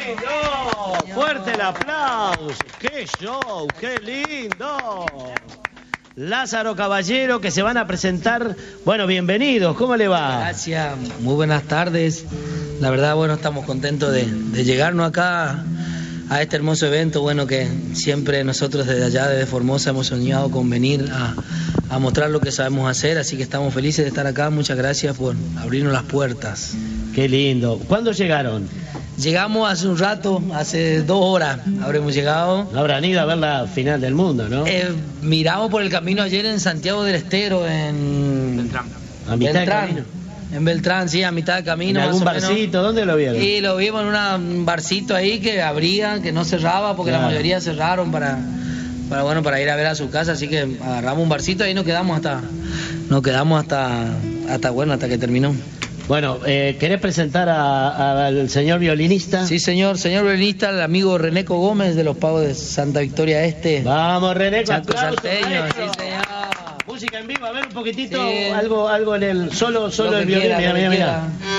lindo! Fuerte el aplauso. ¡Qué show! ¡Qué lindo! Lázaro Caballero, que se van a presentar. Bueno, bienvenidos, ¿cómo le va? Gracias, muy buenas tardes. La verdad, bueno, estamos contentos de llegarnos acá a este hermoso evento, bueno, que siempre nosotros desde allá, desde Formosa, hemos soñado con venir a mostrar lo que sabemos hacer, así que estamos felices de estar acá. Muchas gracias por abrirnos las puertas. Qué lindo. ¿Cuándo llegaron? Llegamos hace un rato, hace 2 horas habremos llegado. No habrán ido a ver la final del mundo, ¿no? Miramos por el camino ayer en Santiago del Estero, en Beltrán. ¿A mitad del camino? En Beltrán, sí, a mitad de camino. ¿En algún barcito? ¿Dónde lo vieron? Sí, lo vimos en un barcito ahí que abría, que no cerraba, porque la mayoría cerraron para ir a ver a su casa, así que agarramos un barcito y ahí nos quedamos hasta que terminó. Bueno, ¿querés presentar al señor violinista? Sí, señor violinista, el amigo Reneco Gómez de los Pagos de Santa Victoria Este. Vamos, Reneco, Chaco aplausos, salteño, maestro. sí, señor. Música en vivo, a ver un poquitito, Sí. algo en el solo el violín, mira.